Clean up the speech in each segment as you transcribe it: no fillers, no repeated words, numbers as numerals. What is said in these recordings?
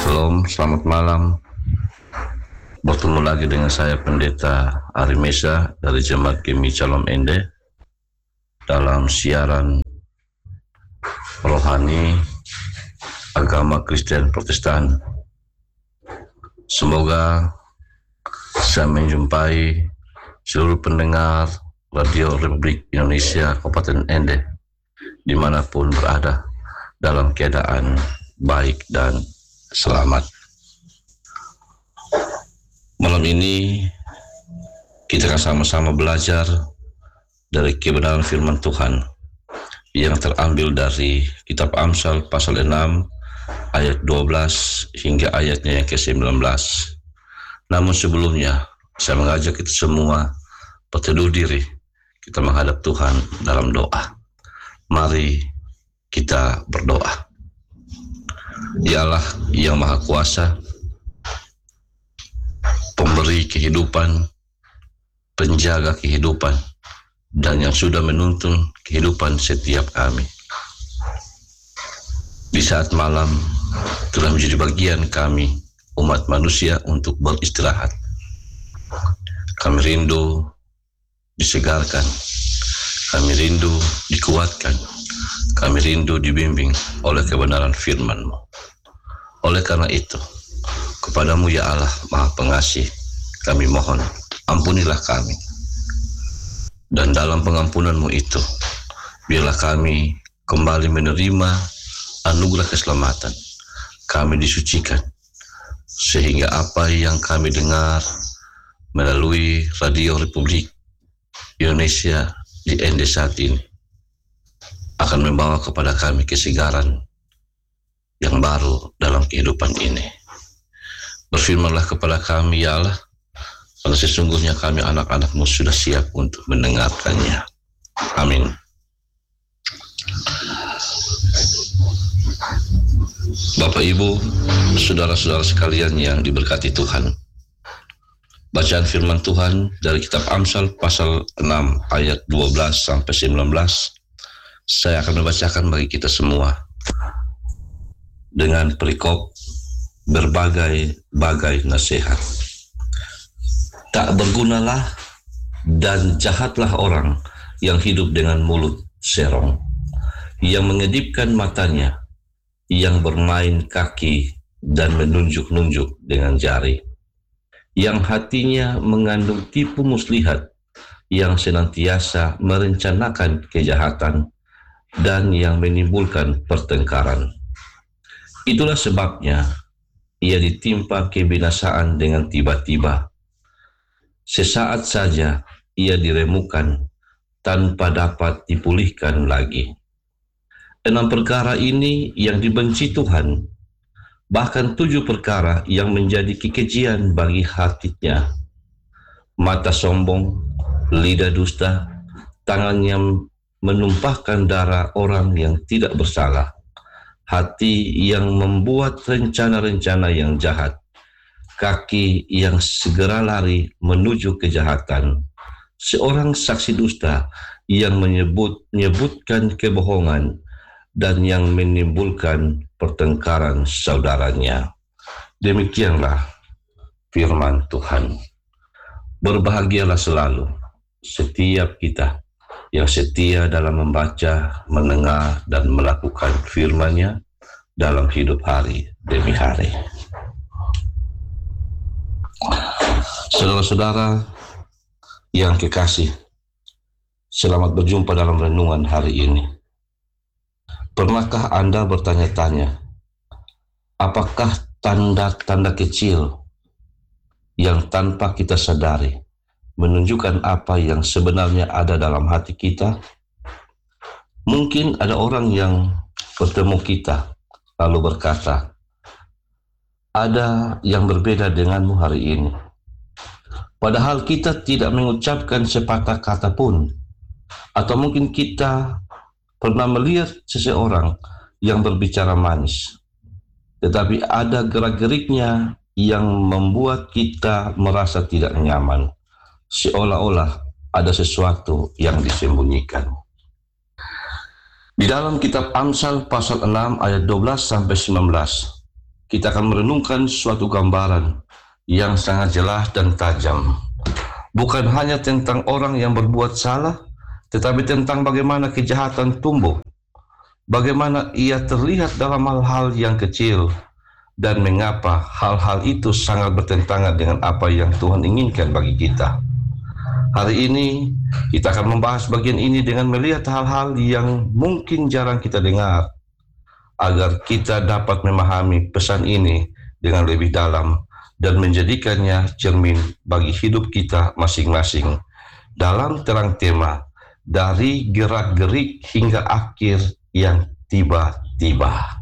Shalom, selamat malam. Bertemu lagi dengan saya Pendeta Ari Mesa dari Jemaat Gemi Shalom Ende dalam siaran rohani agama Kristen Protestan. Semoga saya menjumpai seluruh pendengar Radio Republik Indonesia Kabupaten Ende dimanapun berada dalam keadaan baik dan selamat. Malam ini kita akan sama-sama belajar dari kebenaran firman Tuhan yang terambil dari kitab Amsal pasal 6 ayat 12 hingga ayatnya yang ke-19. Namun sebelumnya saya mengajak kita semua berteduh diri, kita menghadap Tuhan dalam doa. Mari kita berdoa. Ya Allah yang Maha Kuasa, pemberi kehidupan, penjaga kehidupan, dan yang sudah menuntun kehidupan setiap kami. Di saat malam telah menjadi bagian kami, umat manusia, untuk beristirahat. Kami rindu disegarkan, kami rindu dikuatkan, kami rindu dibimbing oleh kebenaran firman-Mu. Oleh karena itu, Kepadamu ya Allah Maha Pengasih, kami mohon, ampunilah kami. Dan dalam pengampunan-Mu itu, biarlah kami kembali menerima anugerah keselamatan. Kami disucikan, sehingga apa yang kami dengar melalui Radio Republik Indonesia di Ende saat ini akan membawa kepada kami kesegaran yang baru dalam kehidupan ini. Berfirmanlah kepada kami ya Allah, karena sesungguhnya kami anak-anak-Mu sudah siap untuk mendengarkannya. Amin. Bapak, Ibu, saudara-saudara sekalian yang diberkati Tuhan, bacaan firman Tuhan dari kitab Amsal pasal 6 ayat 12 sampai 19 saya akan membacakan bagi kita semua dengan perikop berbagai nasihat. Tak bergunalah dan jahatlah orang yang hidup dengan mulut serong, yang mengedipkan matanya, yang bermain kaki dan menunjuk-nunjuk dengan jari, yang hatinya mengandung tipu muslihat, yang senantiasa merencanakan kejahatan, dan yang menimbulkan pertengkaran. Itulah sebabnya ia ditimpa kebinasaan dengan tiba-tiba. Sesaat saja ia diremukan tanpa dapat dipulihkan lagi. 6 perkara ini yang dibenci Tuhan, bahkan 7 perkara yang menjadi kekejian bagi hatinya: mata sombong, lidah dusta, tangan yang menumpahkan darah orang yang tidak bersalah, hati yang membuat rencana-rencana yang jahat, kaki yang segera lari menuju kejahatan, seorang saksi dusta yang menyebutkan kebohongan, dan yang menimbulkan pertengkaran saudaranya. Demikianlah firman Tuhan. Berbahagialah selalu setiap kita yang setia dalam membaca, mendengar, dan melakukan firman-Nya dalam hidup hari demi hari. Saudara-saudara yang kekasih, selamat berjumpa dalam renungan hari ini. Pernahkah Anda bertanya-tanya, apakah tanda-tanda kecil yang tanpa kita sadari menunjukkan apa yang sebenarnya ada dalam hati kita? Mungkin ada orang yang bertemu kita lalu berkata, ada yang berbeda denganmu hari ini. Padahal kita tidak mengucapkan sepatah kata pun. Atau mungkin kita pernah melihat seseorang yang berbicara manis, tetapi ada gerak-geriknya yang membuat kita merasa tidak nyaman, seolah-olah ada sesuatu yang disembunyikan. Di dalam kitab Amsal pasal 6 ayat 12 sampai 19 kita akan merenungkan suatu gambaran yang sangat jelas dan tajam. Bukan hanya tentang orang yang berbuat salah, tetapi tentang bagaimana kejahatan tumbuh, bagaimana ia terlihat dalam hal-hal yang kecil, dan mengapa hal-hal itu sangat bertentangan dengan apa yang Tuhan inginkan bagi kita. Hari ini kita akan membahas bagian ini dengan melihat hal-hal yang mungkin jarang kita dengar, agar kita dapat memahami pesan ini dengan lebih dalam dan menjadikannya cermin bagi hidup kita masing-masing dalam terang tema dari gerak-gerik hingga akhir yang tiba-tiba.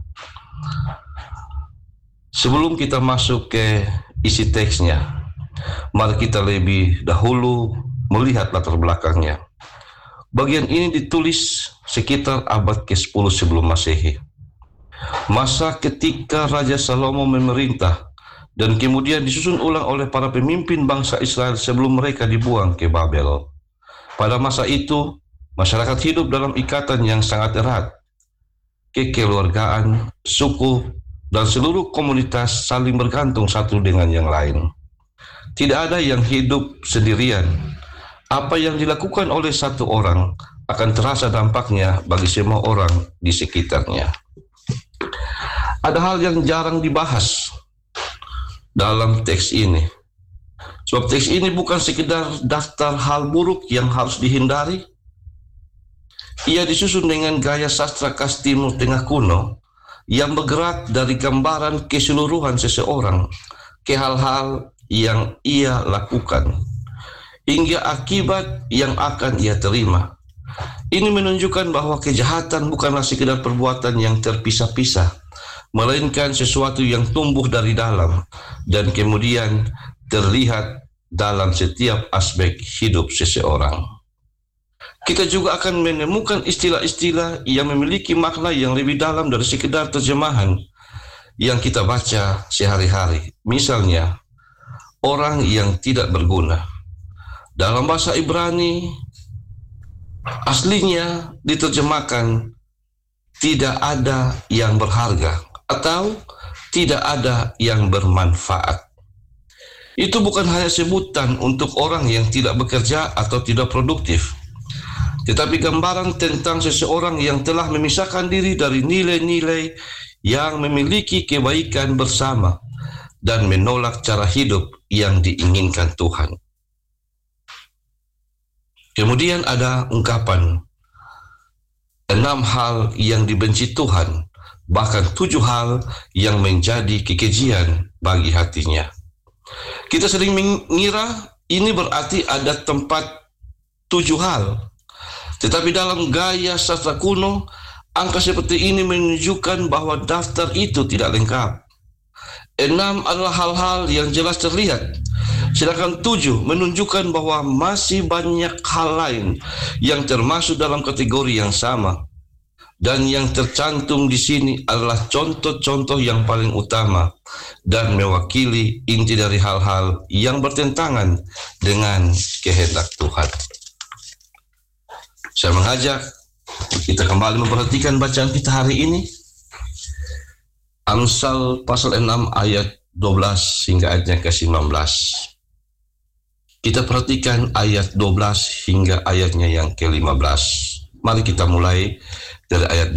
Sebelum kita masuk ke isi teksnya, mari kita lebih dahulu melihat latar belakangnya. Bagian ini ditulis sekitar abad ke-10 sebelum Masehi. Masa ketika Raja Salomo memerintah dan kemudian disusun ulang oleh para pemimpin bangsa Israel sebelum mereka dibuang ke Babel. Pada masa itu, masyarakat hidup dalam ikatan yang sangat erat. Kekeluargaan, suku, dan seluruh komunitas saling bergantung satu dengan yang lain. Tidak ada yang hidup sendirian. Apa yang dilakukan oleh satu orang akan terasa dampaknya bagi semua orang di sekitarnya. Ada hal yang jarang dibahas dalam teks ini. Sebab teks ini bukan sekedar daftar hal buruk yang harus dihindari. Ia disusun dengan gaya sastra khas Timur Tengah kuno yang bergerak dari gambaran keseluruhan seseorang ke hal-hal yang ia lakukan hingga akibat yang akan ia terima. Ini menunjukkan bahwa kejahatan bukanlah sekedar perbuatan yang terpisah-pisah, melainkan sesuatu yang tumbuh dari dalam dan kemudian terlihat dalam setiap aspek hidup seseorang. Kita juga akan menemukan istilah-istilah yang memiliki makna yang lebih dalam dari sekedar terjemahan yang kita baca sehari-hari. Misalnya, orang yang tidak berguna. Dalam bahasa Ibrani, aslinya diterjemahkan tidak ada yang berharga atau tidak ada yang bermanfaat. Itu bukan hanya sebutan untuk orang yang tidak bekerja atau tidak produktif, tetapi gambaran tentang seseorang yang telah memisahkan diri dari nilai-nilai yang memiliki kebaikan bersama dan menolak cara hidup yang diinginkan Tuhan. Kemudian ada ungkapan 6 hal yang dibenci Tuhan, bahkan 7 hal yang menjadi kekejian bagi hatinya. Kita sering mengira ini berarti ada tempat 7 hal. Tetapi dalam gaya sastra kuno, angka seperti ini menunjukkan bahwa daftar itu tidak lengkap. 6 adalah hal-hal yang jelas terlihat, sedangkan 7 menunjukkan bahwa masih banyak hal lain yang termasuk dalam kategori yang sama. Dan yang tercantum di sini adalah contoh-contoh yang paling utama dan mewakili inti dari hal-hal yang bertentangan dengan kehendak Tuhan. Saya mengajak kita kembali memperhatikan bacaan kita hari ini. Amsal pasal 6 ayat 12 hingga ayatnya ke-19. Kita perhatikan ayat 12 hingga ayatnya yang ke-15. Mari kita mulai dari ayat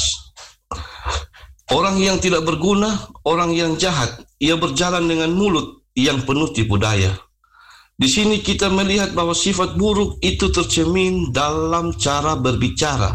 12. Orang yang tidak berguna, orang yang jahat, ia berjalan dengan mulut yang penuh tipu daya. Di sini kita melihat bahwa sifat buruk itu tercermin dalam cara berbicara.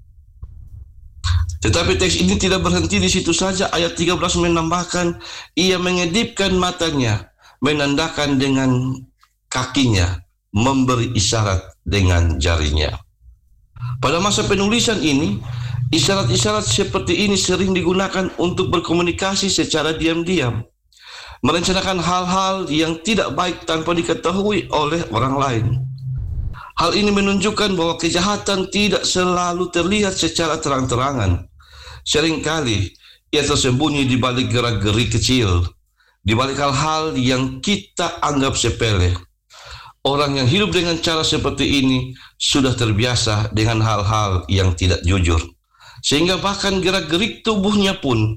Tetapi teks ini tidak berhenti di situ saja. Ayat 13 menambahkan, ia mengedipkan matanya, menandakan dengan kakinya, memberi isyarat dengan jarinya. Pada masa penulisan ini, isyarat-isyarat seperti ini sering digunakan untuk berkomunikasi secara diam-diam, merencanakan hal-hal yang tidak baik tanpa diketahui oleh orang lain. Hal ini menunjukkan bahwa kejahatan tidak selalu terlihat secara terang-terangan. Seringkali ia tersembunyi di balik gerak-gerik kecil, di balik hal-hal yang kita anggap sepele. Orang yang hidup dengan cara seperti ini sudah terbiasa dengan hal-hal yang tidak jujur, sehingga bahkan gerak-gerik tubuhnya pun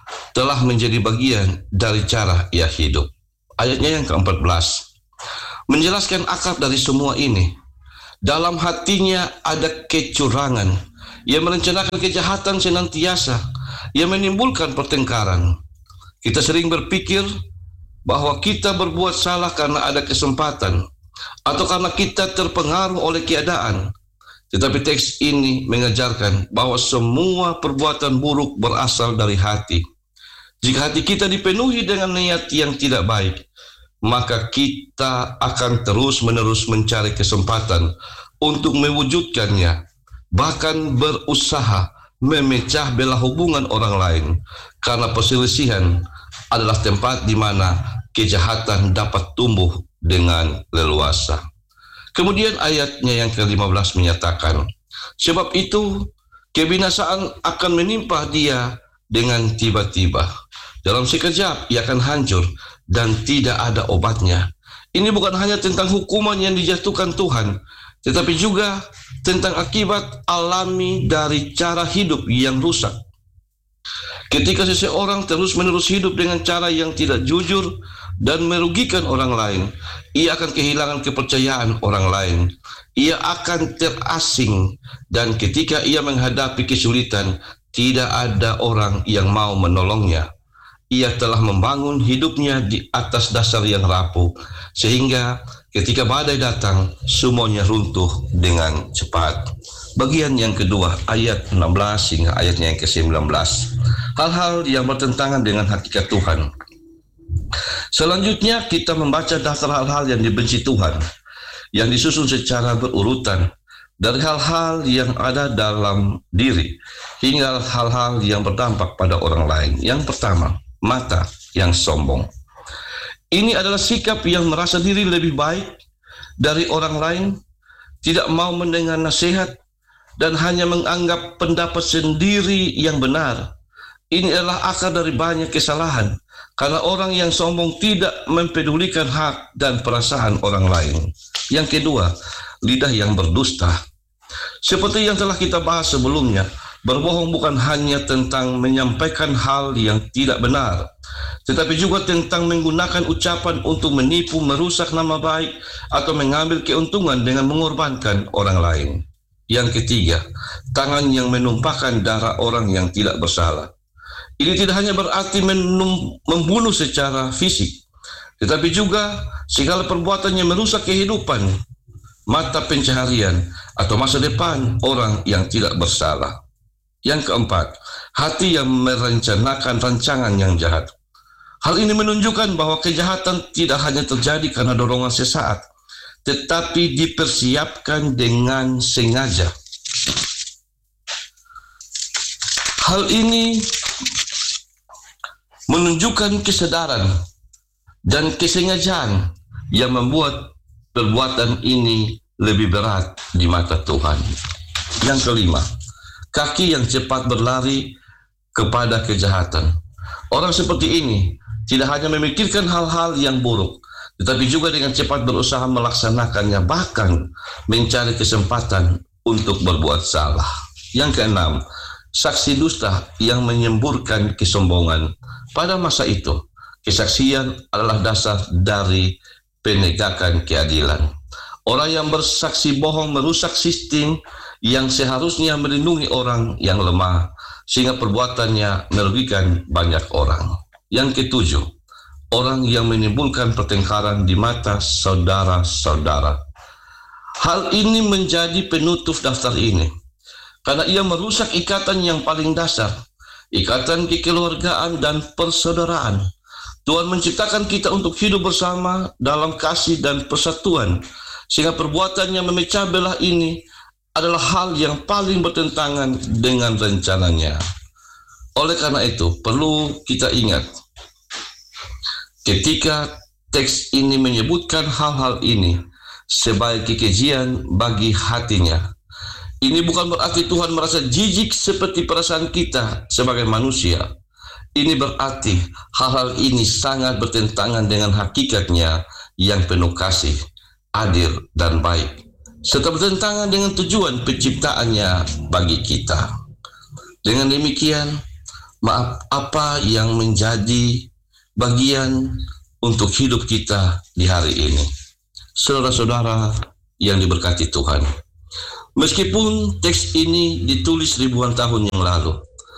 telah menjadi bagian dari cara ia hidup. Ayatnya yang ke-14 menjelaskan akar dari semua ini. Dalam hatinya ada kecurangan. Ia merencanakan kejahatan senantiasa. Ia menimbulkan pertengkaran. Kita sering berpikir bahwa kita berbuat salah karena ada kesempatan atau karena kita terpengaruh oleh keadaan. Tetapi teks ini mengajarkan bahwa semua perbuatan buruk berasal dari hati. Jika hati kita dipenuhi dengan niat yang tidak baik, maka kita akan terus-menerus mencari kesempatan untuk mewujudkannya, bahkan berusaha memecah belah hubungan orang lain, karena perselisihan adalah tempat di mana kejahatan dapat tumbuh dengan leluasa. Kemudian ayatnya yang ke-15 menyatakan, sebab itu kebinasaan akan menimpa dia dengan tiba-tiba. Dalam sekejap ia akan hancur dan tidak ada obatnya. Ini bukan hanya tentang hukuman yang dijatuhkan Tuhan, tetapi juga tentang akibat alami dari cara hidup yang rusak. Ketika seseorang terus-menerus hidup dengan cara yang tidak jujur dan merugikan orang lain, ia akan kehilangan kepercayaan orang lain. Ia akan terasing, dan ketika ia menghadapi kesulitan, tidak ada orang yang mau menolongnya. Ia telah membangun hidupnya di atas dasar yang rapuh, sehingga ketika badai datang, semuanya runtuh dengan cepat. Bagian yang kedua, ayat 16 hingga ayatnya yang ke-19. Hal-hal yang bertentangan dengan hakikat Tuhan. Selanjutnya kita membaca daftar hal-hal yang dibenci Tuhan, yang disusun secara berurutan, dari hal-hal yang ada dalam diri, hingga hal-hal yang berdampak pada orang lain. Yang pertama, mata yang sombong. Ini adalah sikap yang merasa diri lebih baik dari orang lain, tidak mau mendengar nasihat, dan hanya menganggap pendapat sendiri yang benar. Ini adalah akar dari banyak kesalahan, karena orang yang sombong tidak mempedulikan hak dan perasaan orang lain. Yang kedua, lidah yang berdusta. Seperti yang telah kita bahas sebelumnya, berbohong bukan hanya tentang menyampaikan hal yang tidak benar, tetapi juga tentang menggunakan ucapan untuk menipu, merusak nama baik, atau mengambil keuntungan dengan mengorbankan orang lain. Yang ketiga, tangan yang menumpahkan darah orang yang tidak bersalah. Ini tidak hanya berarti membunuh secara fisik, tetapi juga segala perbuatan yang merusak kehidupan, mata pencaharian, atau masa depan orang yang tidak bersalah. Yang keempat, hati yang merencanakan rancangan yang jahat. Hal ini menunjukkan bahwa kejahatan tidak hanya terjadi karena dorongan sesaat, tetapi dipersiapkan dengan sengaja. Hal ini menunjukkan kesadaran dan kesengajaan yang membuat perbuatan ini lebih berat di mata Tuhan. Yang kelima, kaki yang cepat berlari kepada kejahatan. Orang seperti ini tidak hanya memikirkan hal-hal yang buruk, tetapi juga dengan cepat berusaha melaksanakannya, bahkan mencari kesempatan untuk berbuat salah. Yang keenam, saksi dusta yang menyemburkan kesombongan. Pada masa itu, kesaksian adalah dasar dari penegakan keadilan. Orang yang bersaksi bohong merusak sistem yang seharusnya melindungi orang yang lemah, sehingga perbuatannya merugikan banyak orang. Yang ketujuh, orang yang menimbulkan pertengkaran di mata saudara-saudara. Hal ini menjadi penutup daftar ini, karena ia merusak ikatan yang paling dasar, ikatan kekeluargaan dan persaudaraan. Tuhan menciptakan kita untuk hidup bersama dalam kasih dan persatuan, sehingga perbuatan yang memecah belah ini adalah hal yang paling bertentangan dengan rencananya. Oleh karena itu, perlu kita ingat, ketika teks ini menyebutkan hal-hal ini sebagai kekejian bagi hatinya, ini bukan berarti Tuhan merasa jijik seperti perasaan kita sebagai manusia. Ini berarti hal-hal ini sangat bertentangan dengan hakikatnya yang penuh kasih, adil, dan baik, serta bertentangan dengan tujuan penciptaannya bagi kita. Dengan demikian, apa yang menjadi bagian untuk hidup kita di hari ini. Saudara-saudara yang diberkati Tuhan, meskipun teks ini ditulis ribuan tahun yang lalu,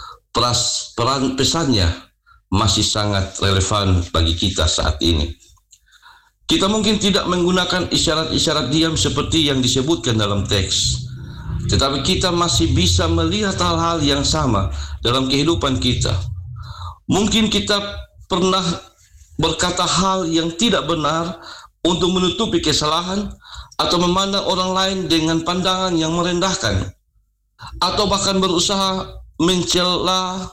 pesannya masih sangat relevan bagi kita saat ini. Kita mungkin tidak menggunakan isyarat-isyarat diam seperti yang disebutkan dalam teks, tetapi kita masih bisa melihat hal-hal yang sama dalam kehidupan kita. Mungkin kita pernah berkata hal yang tidak benar untuk menutupi kesalahan, atau memandang orang lain dengan pandangan yang merendahkan, atau bahkan berusaha mencela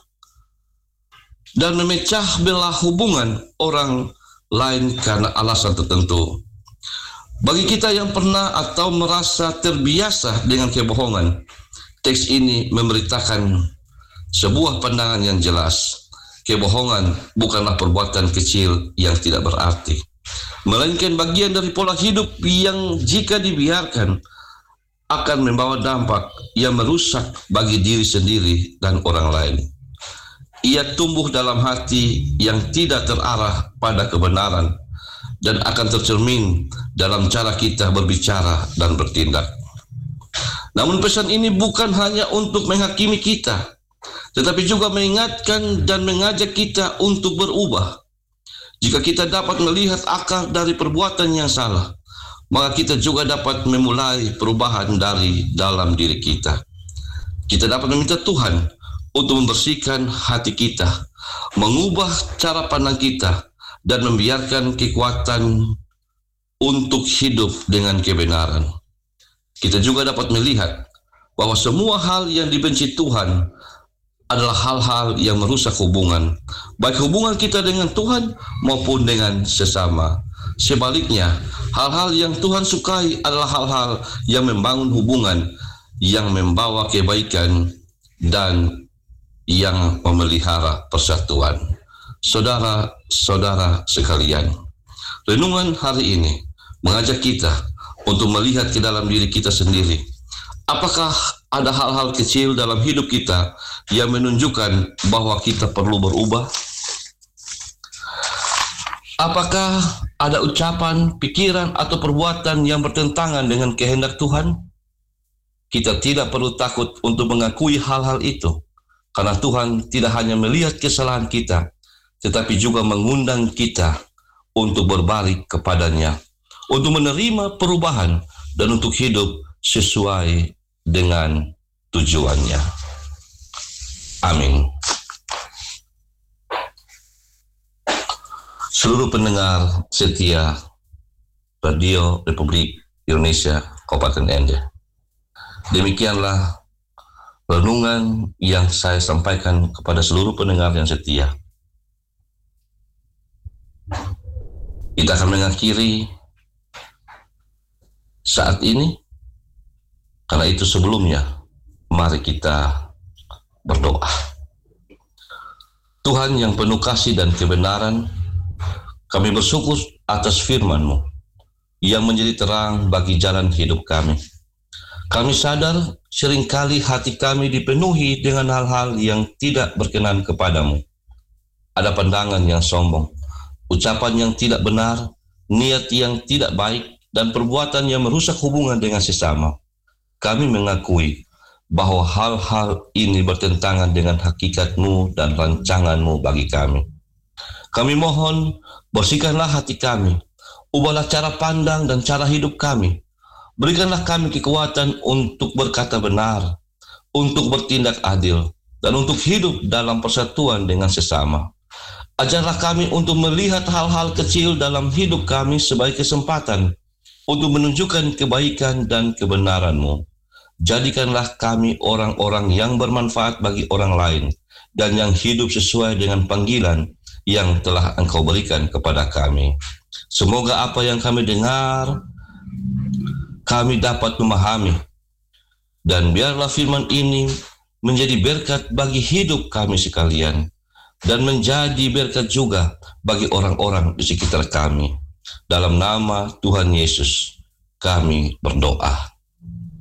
dan memecah belah hubungan orang lain karena alasan tertentu. Bagi kita yang pernah atau merasa terbiasa dengan kebohongan, teks ini memberitakan sebuah pandangan yang jelas. Kebohongan bukanlah perbuatan kecil yang tidak berarti, melainkan bagian dari pola hidup yang jika dibiarkan akan membawa dampak yang merusak bagi diri sendiri dan orang lain. Ia tumbuh dalam hati yang tidak terarah pada kebenaran dan akan tercermin dalam cara kita berbicara dan bertindak. Namun pesan ini bukan hanya untuk menghakimi kita, tetapi juga mengingatkan dan mengajak kita untuk berubah. Jika kita dapat melihat akar dari perbuatan yang salah, maka kita juga dapat memulai perubahan dari dalam diri kita. Kita dapat meminta Tuhan untuk membersihkan hati kita, mengubah cara pandang kita, dan membiarkan kekuatan untuk hidup dengan kebenaran. Kita juga dapat melihat bahwa semua hal yang dibenci Tuhan adalah hal-hal yang merusak hubungan, baik hubungan kita dengan Tuhan maupun dengan sesama. Sebaliknya, hal-hal yang Tuhan sukai adalah hal-hal yang membangun hubungan, yang membawa kebaikan, dan yang memelihara persatuan. Saudara-saudara sekalian, renungan hari ini mengajak kita untuk melihat ke dalam diri kita sendiri. Apakah ada hal-hal kecil dalam hidup kita yang menunjukkan bahwa kita perlu berubah? Apakah ada ucapan, pikiran, atau perbuatan yang bertentangan dengan kehendak Tuhan? Kita tidak perlu takut untuk mengakui hal-hal itu, karena Tuhan tidak hanya melihat kesalahan kita, tetapi juga mengundang kita untuk berbalik kepadanya, untuk menerima perubahan, dan untuk hidup sesuai dengan tujuannya. Amin. Seluruh pendengar setia Radio Republik Indonesia Kabupaten Ende, demikianlah renungan yang saya sampaikan kepada seluruh pendengar yang setia. Kita akan mengakhiri saat ini. Karena itu sebelumnya, mari kita berdoa. Tuhan yang penuh kasih dan kebenaran, kami bersyukur atas firman-Mu yang menjadi terang bagi jalan hidup kami. Kami sadar seringkali hati kami dipenuhi dengan hal-hal yang tidak berkenan kepadamu. Ada pandangan yang sombong, ucapan yang tidak benar, niat yang tidak baik, dan perbuatan yang merusak hubungan dengan sesama. Kami mengakui bahwa hal-hal ini bertentangan dengan hakikat-Mu dan rancangan-Mu bagi kami. Kami mohon, bersihkanlah hati kami, ubahlah cara pandang dan cara hidup kami. Berikanlah kami kekuatan untuk berkata benar, untuk bertindak adil, dan untuk hidup dalam persatuan dengan sesama. Ajarlah kami untuk melihat hal-hal kecil dalam hidup kami sebagai kesempatan untuk menunjukkan kebaikan dan kebenaran-Mu. Jadikanlah kami orang-orang yang bermanfaat bagi orang lain dan yang hidup sesuai dengan panggilan yang telah Engkau berikan kepada kami. Semoga apa yang kami dengar, kami dapat memahami, dan biarlah firman ini menjadi berkat bagi hidup kami sekalian, dan menjadi berkat juga bagi orang-orang di sekitar kami. Dalam nama Tuhan Yesus, kami berdoa.